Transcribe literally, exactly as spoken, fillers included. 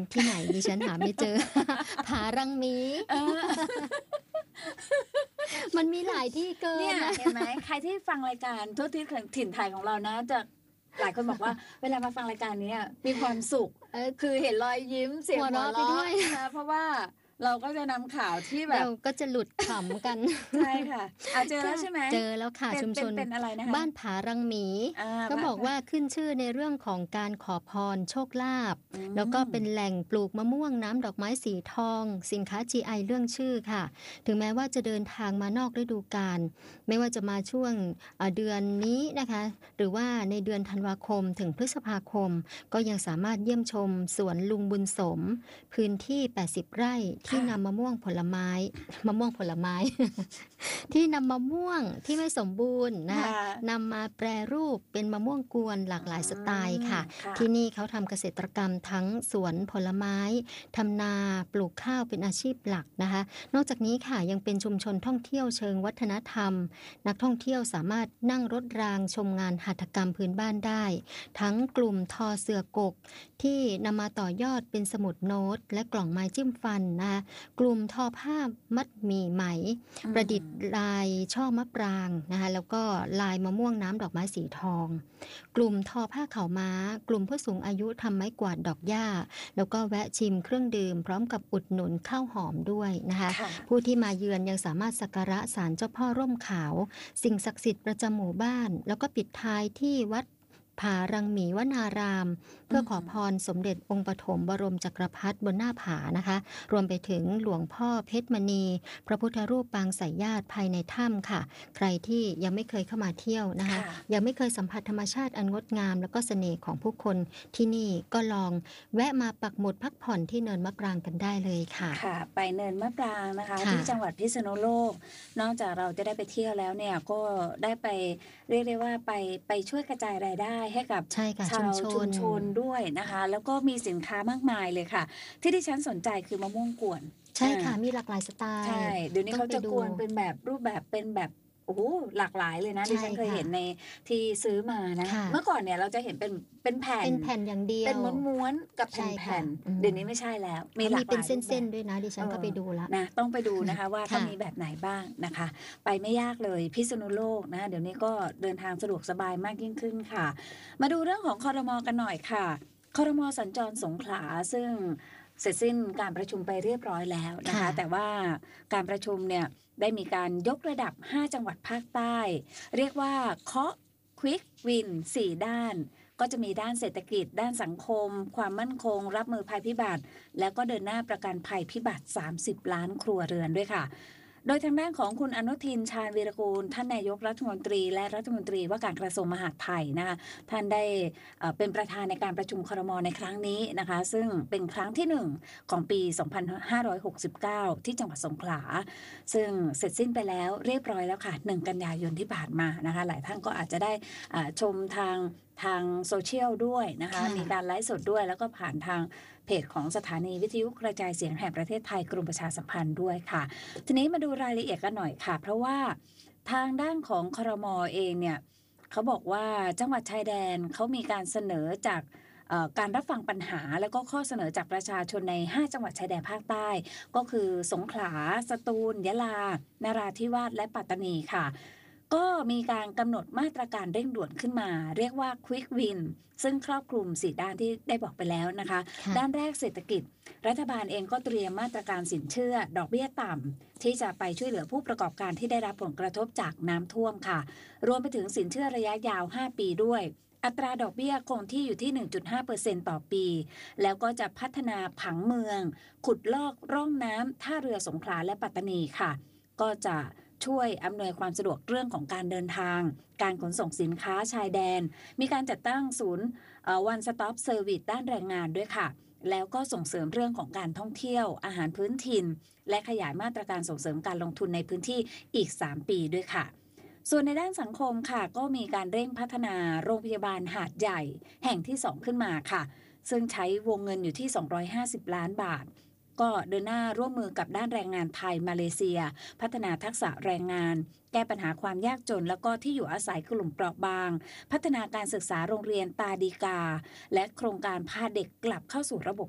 ที่ไหนดิฉันหาไม่เจอ ผารังหมีมันมีหลายที่เกินเนี่ยเห็นไหมใครที่ฟังรายการทั่วทิศถิ่นไทยของเรานะจะหลายคนบอกว่าเวลามาฟังรายการนี้มีความสุขคือเห็นรอยยิ้มเสียงหัวเราะไปด้วยนะเพราะว่าเราก็จะนำข่าวที่แบบเราก็จะหลุดขำกันใช่ค่ะอาเจอแล้วใช่ไหมเจอแล้วค่ะชุมชนเป็นอะไรนะคะบ้านผารังหมีก็บอกว่าขึ้นชื่อในเรื่องของการขอพรโชคลาภแล้วก็เป็นแหล่งปลูกมะม่วงน้ำดอกไม้สีทองสินค้า จี ไอ เรื่องชื่อค่ะถึงแม้ว่าจะเดินทางมานอกฤดูกาลไม่ว่าจะมาช่วงเดือนนี้นะคะหรือว่าในเดือนธันวาคมถึงพฤษภาคมก็ยังสามารถเยี่ยมชมสวนลุงบุญสมพื้นที่แปดสิบไร่ที่นำมะม่วงผลไม้มะม่วงผลไม้ ที่นำมะม่วงที่ไม่สมบูรณ์นะคะนำมาแปรรูปเป็นมะม่วงกวนหลากหลายสไตล์ค่ะที่นี่เขาทำเกษตรกรรมทั้งสวนผลไม้ทำนาปลูกข้าวเป็นอาชีพหลักนะคะนอกจากนี้ค่ะยังเป็นชุมชนท่องเที่ยวเชิงวัฒนธรรมนักท่องเที่ยวสามารถนั่งรถรางชมงานหัตถกรรมพื้นบ้านได้ทั้งกลุ่มทอเสือกกที่นำมาต่อยอดเป็นสมุดโน้ตและกล่องไม้จิ้มฟันนะคะกลุ่มทอผ้ามัดหมี่ไหมประดิษฐ์ลายช่อมะปรางนะคะแล้วก็ลายมะม่วงน้ำดอกไม้สีทองกลุ่มทอผ้าขาวม้ากลุ่มผู้สูงอายุทำไม้กวาดดอกหญ้าแล้วก็แวะชิมเครื่องดื่มพร้อมกับอุดหนุนข้าวหอมด้วยนะคะผู้ที่มาเยือนยังสามารถสักการะศาลเจ้าพ่อร่มขาวสิ่งศักดิ์สิทธิ์ประจำหมู่บ้านแล้วก็ปิดท้ายที่วัดผารังหมีวนารามเพื่อขอพรสมเด็จองค์ปฐมบรมจักรพรรดิบนหน้าผานะคะรวมไปถึงหลวงพ่อเพชรมณีพระพุทธรูปปางสายญาติภายในถ้ำค่ะใครที่ยังไม่เคยเข้ามาเที่ยวนะคะยังไม่เคยสัมผัสธรรมชาติอันงดงามแล้วก็เสน่ห์ของผู้คนที่นี่ก็ลองแวะมาปักหมุดพักผ่อนที่เนินมะปรางกันได้เลยค่ะค่ะไปเนินมะปรางนะคะที่จังหวัดพิษณุโลกนอกจากเราจะได้ไปเที่ยวแล้วเนี่ยก็ได้ไปเรียกได้ว่าไปไปช่วยกระจายรายได้ให้กับชาวชุมชนด้วยนะคะแล้วก็มีสินค้ามากมายเลยค่ะที่ที่ฉันสนใจคือมะม่วงกวนใช่ค่ะมีหลากหลายสไตล์ใช่เดี๋ยวนี้เขาจะกวนเป็นแบบรูปแบบเป็นแบบโอ้โหหลากหลายเลยนะที่ฉันเคยเห็นในที่ซื้อมานะเมื่อก่อนเนี่ยเราจะเห็นเป็นเป็นแผ่นเป็นแผ่นอย่างเดียวเป็นม้วนๆกับแผ่นๆเดี๋ยวนี้ไม่ใช่แล้วมีหลากหลายเป็นเส้นๆด้วยนะดิฉันก็ไปดูแล้วนะต้องไปดูนะคะว่าถ้ามีแบบไหนบ้างนะคะไปไม่ยากเลยพิษณุโลกนะเดี๋ยวนี้ก็เดินทางสะดวกสบายมากยิ่งขึ้นค่ะมาดูเรื่องของครม.กันหน่อยค่ะครม.สัญจรสงขลาซึ่งเสร็จสิ้นการประชุมไปเรียบร้อยแล้วนะคะแต่ว่าการประชุมเนี่ยได้มีการยกระดับห้าจังหวัดภาคใต้เรียกว่าเคาะควิกวินสี่ด้านก็จะมีด้านเศรษฐกิจด้านสังคมความมั่นคงรับมือภัยพิบัติแล้วก็เดินหน้าประกันภัยพิบัติสามสิบล้านครัวเรือนด้วยค่ะโดยทางด้านของคุณอนุทินชาญวีรกูลท่านนายกรัฐมนตรีและรัฐมนตรีว่าการกระทรวงมหาดไทยนะคะท่านได้เป็นประธานในการประชุมครม.ในครั้งนี้นะคะซึ่งเป็นครั้งที่หนึ่งของปีสองพันห้าร้อยหกสิบเก้าที่จังหวัดสงขลาซึ่งเสร็จสิ้นไปแล้วเรียบร้อยแล้วค่ะหนึ่งกันยายนที่ผ่านมานะคะหลายท่านก็อาจจะได้ชมทางทางโซเชียลด้วยนะคะมีการไลฟ์สดด้วยแล้วก็ผ่านทางเพจของสถานีวิทยุกระจายเสียงแห่งประเทศไทยกรมประชาสัมพันธ์ด้วยค่ะทีนี้มาดูรายละเอียดกันหน่อยค่ะเพราะว่าทางด้านของครม.เองเนี่ยเขาบอกว่าจังหวัดชายแดนเขามีการเสนอจากการรับฟังปัญหาแล้วก็ข้อเสนอจากประชาชนในห้าจังหวัดชายแดนภาคใต้ก็คือสงขลาสตูลยะลานราธิวาสและปัตตานีค่ะก็มีการกำหนดมาตรการเร่งด่วนขึ้นมาเรียกว่า Quick Win ซึ่งครอบคลุมสี่ด้านที่ได้บอกไปแล้วนะคะด้านแรกเศรษฐกิจรัฐบาลเองก็เตรียมมาตรการสินเชื่อดอกเบี้ยต่ำที่จะไปช่วยเหลือผู้ประกอบการที่ได้รับผลกระทบจากน้ำท่วมค่ะรวมไปถึงสินเชื่อระยะยาวห้าปีด้วยอัตราดอกเบี้ยคงที่อยู่ที่ หนึ่งจุดห้าเปอร์เซ็นต์ ต่อปีแล้วก็จะพัฒนาผังเมืองขุดลอกร่องน้ำท่าเรือสงขลาและปัตตานีค่ะก็จะช่วยอำนวยความสะดวกเรื่องของการเดินทางการขนส่งสินค้าชายแดนมีการจัดตั้งศูนย์ One Stop Service ด้านแรงงานด้วยค่ะแล้วก็ส่งเสริมเรื่องของการท่องเที่ยวอาหารพื้นถิ่นและขยายมาตรการส่งเสริมการลงทุนในพื้นที่อีกสามปีด้วยค่ะส่วนในด้านสังคมค่ะก็มีการเร่งพัฒนาโรงพยาบาลหาดใหญ่แห่งที่สองขึ้นมาค่ะซึ่งใช้วงเงินอยู่ที่สองร้อยห้าสิบล้านบาทก็เดินหน้าร่วมมือกับด้านแรงงานไทยมาเลเซียพัฒนาทักษะแรงงานแก้ปัญหาความยากจนแล้วก็ที่อยู่อาศัยกลุ่มเปราะบางพัฒนาการศึกษาโรงเรียนตาดีกาและโครงการพาเด็กกลับเข้าสู่ระบบ